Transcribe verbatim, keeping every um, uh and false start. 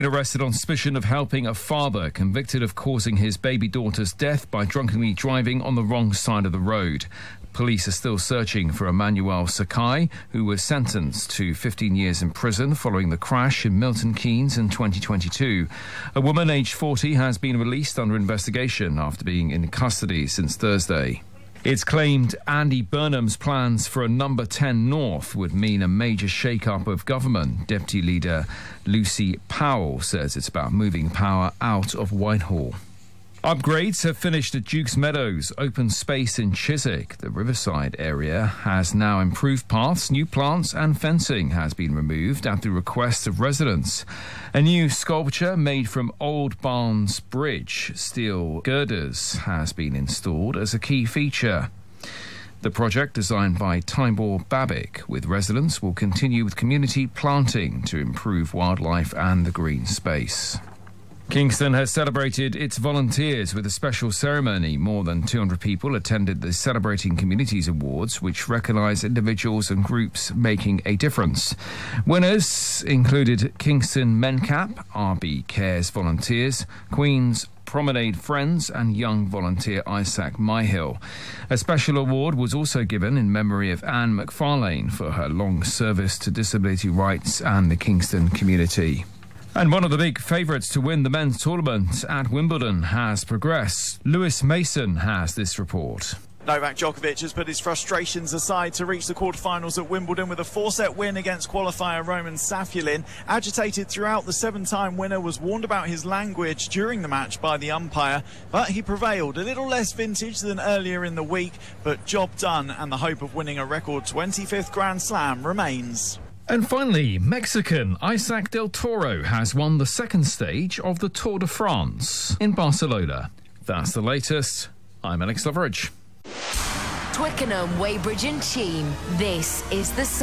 Arrested on suspicion of helping a father convicted of causing his baby daughter's death by drunkenly driving on the wrong side of the road. Police are still searching for Emmanuel Sakai, who was sentenced to fifteen years in prison following the crash in Milton Keynes in twenty twenty-two. A woman aged forty has been released under investigation after being in custody since Thursday. It's claimed Andy Burnham's plans for a number ten North would mean a major shake-up of government. Deputy Leader Lucy Powell says it's about moving power out of Whitehall. Upgrades have finished at Duke's Meadows open space in Chiswick. The Riverside area has now improved paths, new plants and fencing has been removed at the request of residents. A new sculpture made from Old Barnes Bridge steel girders has been installed as a key feature. The project, designed by Tibor Babic with residents, will continue with community planting to improve wildlife and the green space. Kingston has celebrated its volunteers with a special ceremony. More than two hundred people attended the Celebrating Communities Awards, which recognise individuals and groups making a difference. Winners included Kingston Mencap, R B Cares Volunteers, Queen's Promenade Friends and young volunteer Isaac Myhill. A special award was also given in memory of Anne McFarlane for her long service to disability rights and the Kingston community. And one of the big favourites to win the men's tournament at Wimbledon has progressed. Lewis Mason has this report. Novak Djokovic has put his frustrations aside to reach the quarterfinals at Wimbledon with a four-set win against qualifier Roman Safulin. Agitated throughout, the seven-time winner was warned about his language during the match by the umpire, but he prevailed. A little less vintage than earlier in the week, but job done, and the hope of winning a record twenty-fifth Grand Slam remains. And finally, Mexican Isaac Del Toro has won the second stage of the Tour de France in Barcelona. That's the latest. I'm Alex Loveridge. Twickenham, Weybridge and Cheam. This is the